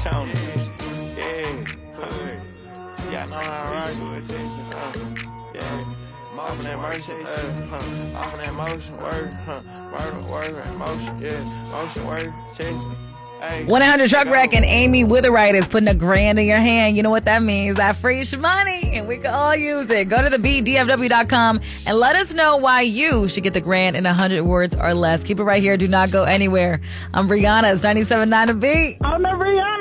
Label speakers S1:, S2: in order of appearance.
S1: counter. Yeah. Yeah, I know how I ride. Yeah. Off of that motion, off of that motion, word, motion, yeah, motion, word, text.
S2: 1-800 Truck Wreck and Amy Witherite is putting $1,000 in your hand. You know what that means? That free money, and we can all use it. Go to the BDFW.com and let us know why you should get $1,000 in 100 words or less. Keep it right here. Do not go anywhere. I'm Brianna. It's 97.9 The Beat.
S3: I'm the Brianna.